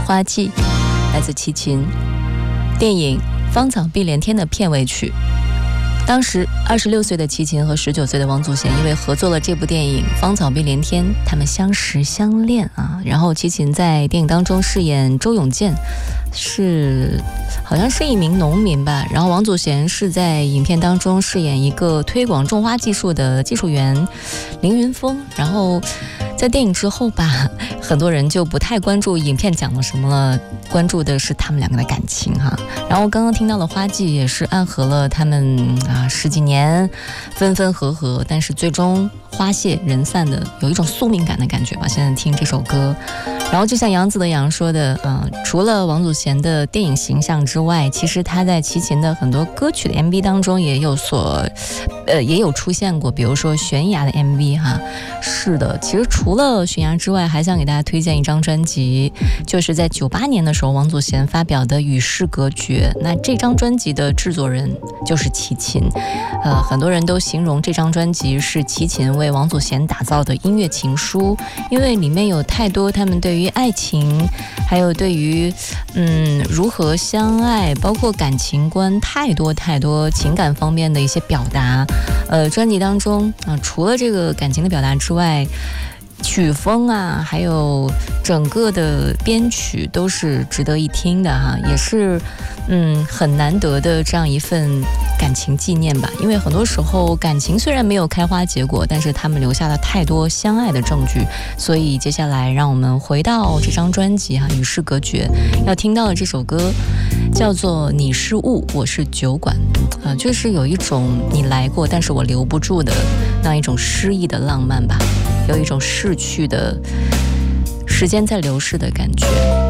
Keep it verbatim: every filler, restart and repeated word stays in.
花季，来自齐秦，电影《芳草碧连天》的片尾曲。当时二十六岁的齐秦和十九岁的王祖贤因为合作了这部电影《芳草碧连天》，他们相识相恋啊。然后齐秦在电影当中饰演周永健，是好像是一名农民吧。然后王祖贤是在影片当中饰演一个推广种花技术的技术员凌云峰。然后在电影之后吧，很多人就不太关注影片讲了什么了，关注的是他们两个的感情哈。然后刚刚听到的花季也是暗合了他们啊十几年分分合合，但是最终花谢人散的，有一种宿命感的感觉吧。现在听这首歌，然后就像杨子的杨说的，嗯、呃，除了王祖贤的电影形象之外，其实他在齐秦的很多歌曲的 M V 当中也有所，呃，也有出现过，比如说悬崖的 M V 哈。是的，其实除了悬崖之外，还想给大家推荐一张专辑，就是在九八年的时候，王祖贤发表的《与世隔绝》。那这张专辑的制作人就是齐秦，呃，很多人都形容这张专辑是齐秦为王祖贤打造的音乐情书，因为里面有太多他们对于爱情，还有对于嗯如何相爱，包括感情观，太多太多情感方面的一些表达。呃，专辑当中啊、呃，除了这个感情的表达之外，曲风啊，还有整个的编曲都是值得一听的哈，也是嗯很难得的这样一份感情纪念吧。因为很多时候感情虽然没有开花结果，但是他们留下了太多相爱的证据。所以接下来让我们回到这张专辑哈，《与世隔绝》，要听到的这首歌叫做《你是雾，我是酒馆》啊、呃，就是有一种你来过，但是我留不住的那一种诗意的浪漫吧。有一种逝去的时间在流逝的感觉。